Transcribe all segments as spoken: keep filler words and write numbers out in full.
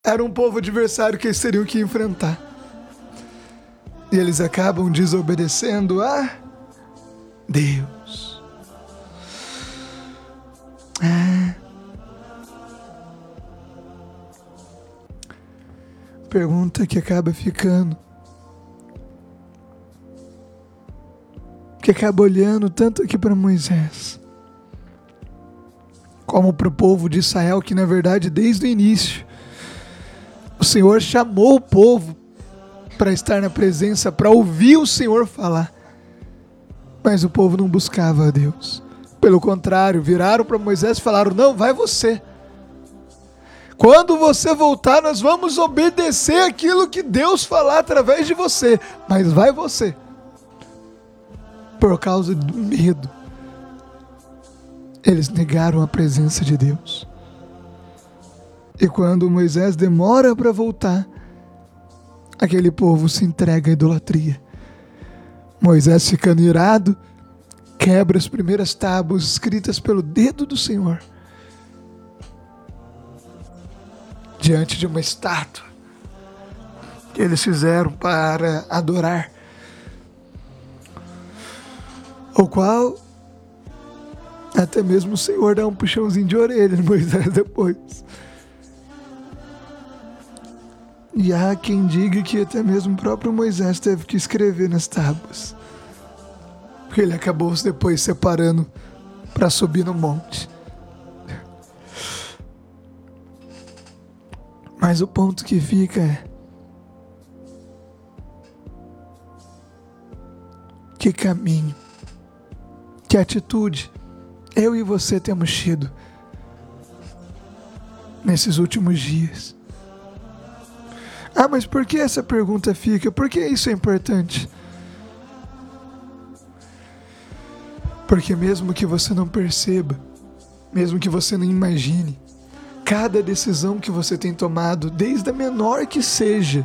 Era um povo adversário que eles teriam que enfrentar. E eles acabam desobedecendo a Deus. É. Pergunta que acaba ficando. Que acaba olhando tanto aqui para Moisés, como para o povo de Israel, que na verdade desde o início o Senhor chamou o povo para estar na presença, para ouvir o Senhor falar. Mas o povo não buscava a Deus. Pelo contrário, viraram para Moisés e falaram: não, vai você. Quando você voltar, nós vamos obedecer aquilo que Deus falar através de você. Mas vai você. Por causa do medo, eles negaram a presença de Deus. E quando Moisés demora para voltar, aquele povo se entrega à idolatria. Moisés, ficando irado, quebra as primeiras tábuas escritas pelo dedo do Senhor diante de uma estátua que eles fizeram para adorar, o qual até mesmo o Senhor dá um puxãozinho de orelha no Moisés depois. E há quem diga que até mesmo o próprio Moisés teve que escrever nas tábuas, porque ele acabou depois separando para subir no monte. Mas o ponto que fica é: que caminho, que atitude eu e você temos tido nesses últimos dias? Ah, mas por que essa pergunta fica? Por que isso é importante? Porque mesmo que você não perceba, mesmo que você não imagine, cada decisão que você tem tomado, desde a menor que seja,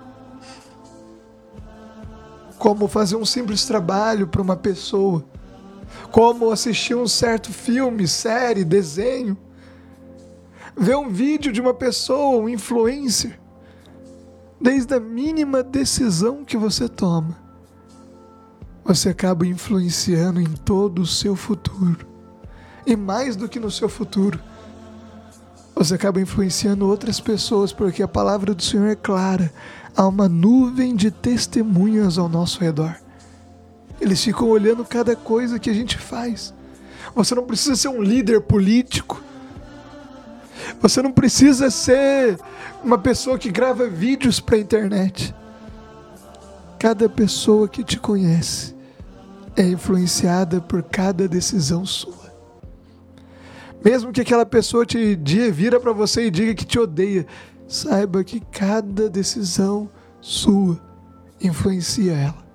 como fazer um simples trabalho para uma pessoa, como assistir um certo filme, série, desenho, ver um vídeo de uma pessoa, um influencer, desde a mínima decisão que você toma, você acaba influenciando em todo o seu futuro. E mais do que no seu futuro, você acaba influenciando outras pessoas, porque a palavra do Senhor é clara. Há uma nuvem de testemunhas ao nosso redor. Eles ficam olhando cada coisa que a gente faz. Você não precisa ser um líder político. Você não precisa ser uma pessoa que grava vídeos para a internet. Cada pessoa que te conhece é influenciada por cada decisão sua. Mesmo que aquela pessoa te diga, vira para você e diga que te odeia, saiba que cada decisão sua influencia ela.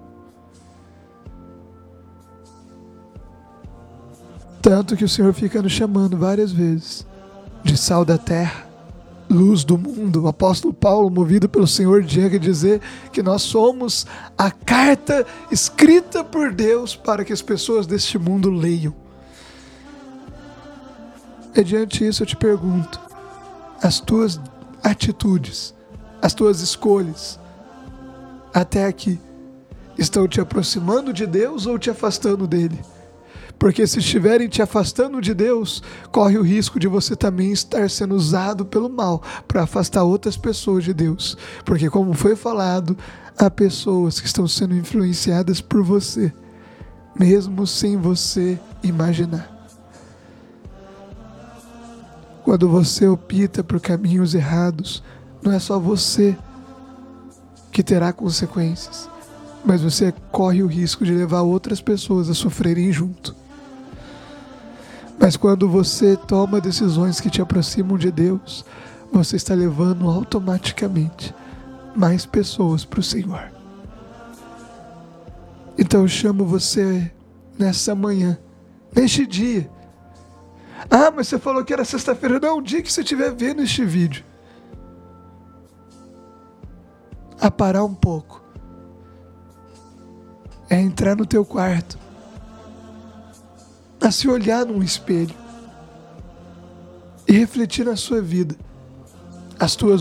Tanto que o Senhor fica nos chamando várias vezes de sal da terra, luz do mundo. O apóstolo Paulo, movido pelo Senhor, chega a dizer que nós somos a carta escrita por Deus para que as pessoas deste mundo leiam. Mediante isso eu te pergunto, as tuas atitudes, as tuas escolhas, até aqui, estão te aproximando de Deus ou te afastando dele? Porque se estiverem te afastando de Deus, corre o risco de você também estar sendo usado pelo mal para afastar outras pessoas de Deus. Porque, como foi falado, há pessoas que estão sendo influenciadas por você, mesmo sem você imaginar. Quando você opta por caminhos errados, não é só você que terá consequências, mas você corre o risco de levar outras pessoas a sofrerem junto. Mas quando você toma decisões que te aproximam de Deus, você está levando automaticamente mais pessoas para o Senhor. Então eu chamo você nessa manhã, neste dia. Ah, mas você falou que era sexta-feira. Não, o dia que você estiver vendo este vídeo, a parar um pouco, é entrar no teu quarto, a se olhar num espelho e refletir na sua vida, as tuas